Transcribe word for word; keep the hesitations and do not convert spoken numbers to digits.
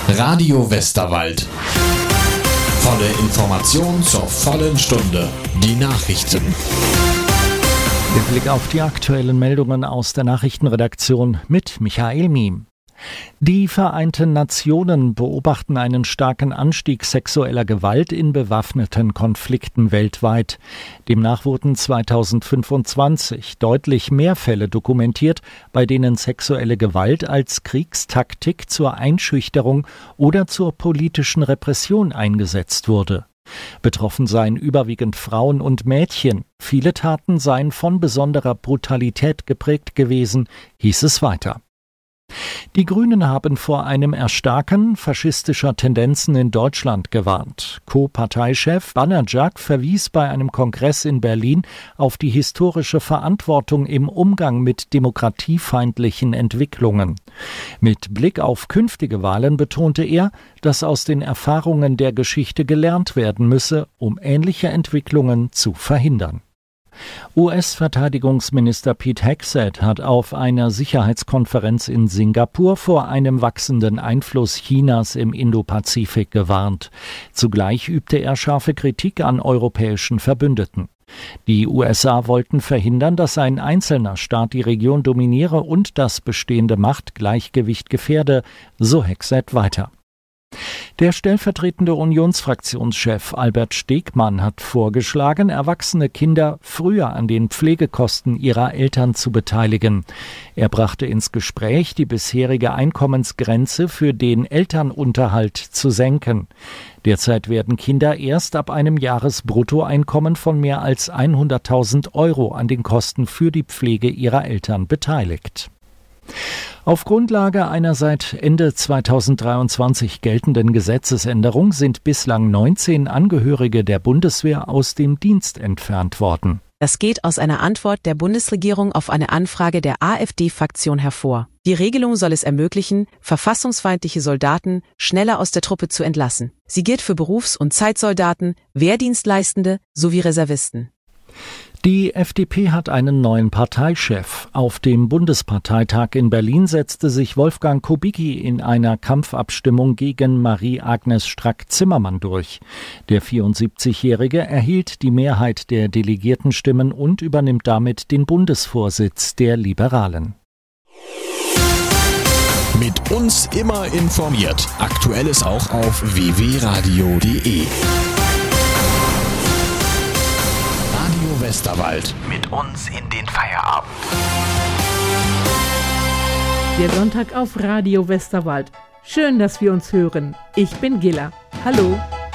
Radio Westerwald. Volle Information zur vollen Stunde. Die Nachrichten. Der Blick auf die aktuellen Meldungen aus der Nachrichtenredaktion mit Michael Miem. Die Vereinten Nationen beobachten einen starken Anstieg sexueller Gewalt in bewaffneten Konflikten weltweit. Demnach wurden zweitausendfünfundzwanzig deutlich mehr Fälle dokumentiert, bei denen sexuelle Gewalt als Kriegstaktik zur Einschüchterung oder zur politischen Repression eingesetzt wurde. Betroffen seien überwiegend Frauen und Mädchen. Viele Taten seien von besonderer Brutalität geprägt gewesen, hieß es weiter. Die Grünen haben vor einem Erstarken faschistischer Tendenzen in Deutschland gewarnt. Co-Parteichef Banerjak verwies bei einem Kongress in Berlin auf die historische Verantwortung im Umgang mit demokratiefeindlichen Entwicklungen. Mit Blick auf künftige Wahlen betonte er, dass aus den Erfahrungen der Geschichte gelernt werden müsse, um ähnliche Entwicklungen zu verhindern. U S-Verteidigungsminister Pete Hegseth hat auf einer Sicherheitskonferenz in Singapur vor einem wachsenden Einfluss Chinas im Indopazifik gewarnt. Zugleich übte er scharfe Kritik an europäischen Verbündeten. Die U S A wollten verhindern, dass ein einzelner Staat die Region dominiere und das bestehende Machtgleichgewicht gefährde, so Hegseth weiter. Der stellvertretende Unionsfraktionschef Albert Stegmann hat vorgeschlagen, erwachsene Kinder früher an den Pflegekosten ihrer Eltern zu beteiligen. Er brachte ins Gespräch, die bisherige Einkommensgrenze für den Elternunterhalt zu senken. Derzeit werden Kinder erst ab einem Jahresbruttoeinkommen von mehr als hunderttausend Euro an den Kosten für die Pflege ihrer Eltern beteiligt. Auf Grundlage einer seit Ende zweitausenddreiundzwanzig geltenden Gesetzesänderung sind bislang neunzehn Angehörige der Bundeswehr aus dem Dienst entfernt worden. Das geht aus einer Antwort der Bundesregierung auf eine Anfrage der AfD-Fraktion hervor. Die Regelung soll es ermöglichen, verfassungsfeindliche Soldaten schneller aus der Truppe zu entlassen. Sie gilt für Berufs- und Zeitsoldaten, Wehrdienstleistende sowie Reservisten. Die F D P hat einen neuen Parteichef. Auf dem Bundesparteitag in Berlin setzte sich Wolfgang Kubicki in einer Kampfabstimmung gegen Marie-Agnes Strack-Zimmermann durch. Der vierundsiebzigjährige erhielt die Mehrheit der Delegiertenstimmen und übernimmt damit den Bundesvorsitz der Liberalen. Mit uns immer informiert. Aktuelles auch auf w w radio punkt d e. Westerwald. Mit uns in den Feierabend. Der Sonntag auf Radio Westerwald. Schön, dass wir uns hören. Ich bin Gilla. Hallo.